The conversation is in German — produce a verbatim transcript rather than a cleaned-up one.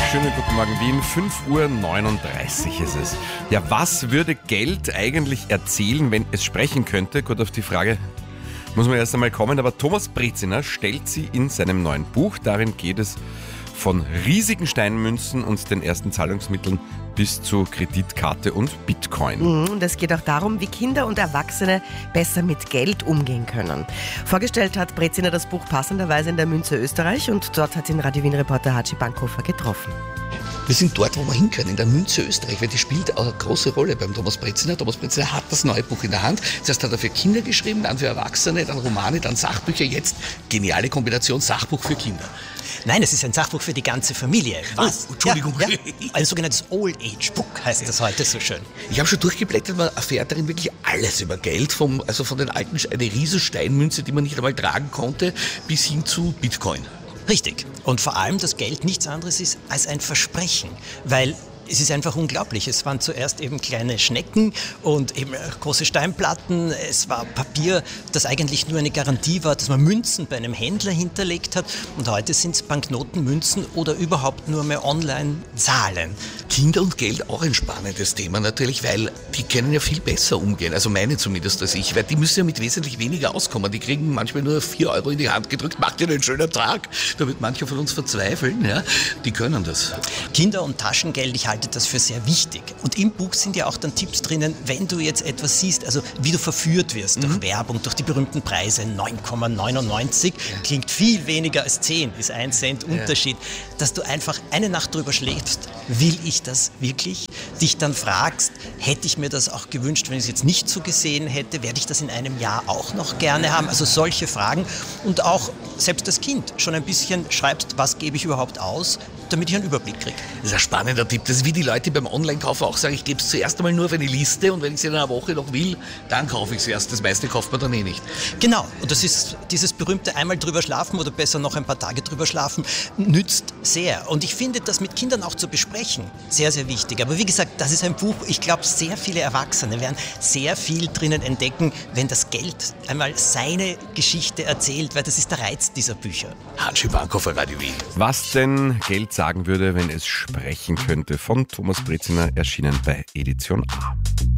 Schönen guten Morgen Wien, fünf Uhr neununddreißig ist es. Ja, was würde Geld eigentlich erzählen, wenn es sprechen könnte? Gut, auf die Frage muss man erst einmal kommen, aber Thomas Breziner stellt sie in seinem neuen Buch. Darin geht es von riesigen Steinmünzen und den ersten Zahlungsmitteln bis zu Kreditkarte und Bitcoin. Und es geht auch darum, wie Kinder und Erwachsene besser mit Geld umgehen können. Vorgestellt hat Breziner das Buch passenderweise in der Münze Österreich und dort hat ihn Radio Wien-Reporter Hatschi Bankhofer getroffen. Wir sind dort, wo wir hin können, in der Münze Österreich, weil die spielt auch eine große Rolle beim Thomas Breziner. Thomas Breziner hat das neue Buch in der Hand. Zuerst hat er für Kinder geschrieben, dann für Erwachsene, dann Romane, dann Sachbücher. Jetzt geniale Kombination Sachbuch für Kinder. Nein, es ist ein Sachbuch für die ganze Familie. Was? Oh, Entschuldigung. Ja, ja. Ein sogenanntes Old-Age-Book heißt das heute so schön. Ich habe schon durchgeblättert, man erfährt darin wirklich alles über Geld. Vom, also von den alten, eine riesen Steinmünze, die man nicht einmal tragen konnte, bis hin zu Bitcoin. Richtig. Und vor allem, dass Geld nichts anderes ist als ein Versprechen. Weil es ist einfach unglaublich. Es waren zuerst eben kleine Schnecken und eben große Steinplatten. Es war Papier, das eigentlich nur eine Garantie war, dass man Münzen bei einem Händler hinterlegt hat. Und heute sind es Banknoten, Münzen oder überhaupt nur mehr Online-Zahlen. Kinder und Geld auch ein spannendes Thema natürlich, weil die können ja viel besser umgehen. Also meine zumindest als ich, weil die müssen ja mit wesentlich weniger auskommen. Die kriegen manchmal nur vier Euro in die Hand gedrückt. Macht ihr einen schönen Tag. Da wird mancher von uns verzweifeln. Ja? Die können das. Kinder- und Taschengeld, ich halte das für sehr wichtig. Und im Buch sind ja auch dann Tipps drinnen, wenn du jetzt etwas siehst, also wie du verführt wirst mhm. durch Werbung, durch die berühmten Preise, neun Komma neunundneunzig, ja. Klingt viel weniger als zehn, ist ein Cent Unterschied, ja. Dass du einfach eine Nacht drüber schläfst, will ich das wirklich? Dich dann fragst, hätte ich mir das auch gewünscht, wenn ich es jetzt nicht so gesehen hätte, werde ich das in einem Jahr auch noch gerne haben? Also solche Fragen und auch selbst das Kind schon ein bisschen schreibst, was gebe ich überhaupt aus, damit ich einen Überblick kriege. Das ist ein spannender Tipp. Das ist wie die Leute beim Online-Kauf auch sagen, ich gebe es zuerst einmal nur auf eine Liste und wenn ich sie in einer Woche noch will, dann kaufe ich es erst. Das meiste kauft man dann eh nicht. Genau. Und das ist dieses berühmte einmal drüber schlafen oder besser noch ein paar Tage drüber schlafen, nützt sehr. Und ich finde, das mit Kindern auch zu besprechen, sehr, sehr wichtig. Aber wie gesagt, das ist ein Buch, ich glaube, sehr viele Erwachsene werden sehr viel drinnen entdecken, wenn das Geld einmal seine Geschichte erzählt, weil das ist der Reiz dieser Bücher. Hatschi Bankhofer, Radio Wien. Was denn Geld sagen würde, wenn es sprechen könnte, von Thomas Breziner, erschienen bei Edition A.